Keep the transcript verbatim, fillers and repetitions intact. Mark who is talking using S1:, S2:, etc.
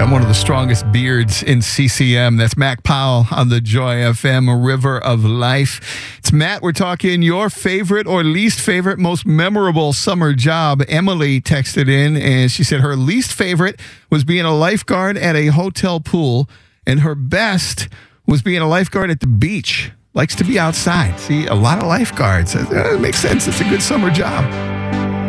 S1: got one of the strongest beards in C C M. That's Mac Powell on the Joy F M, a River of Life. It's Matt. We're talking your favorite or least favorite, most memorable summer job. Emily texted in, and she said her least favorite was being a lifeguard at a hotel pool, and her best was being a lifeguard at the beach. Likes to be outside. See, a lot of lifeguards. It makes sense. It's a good summer job.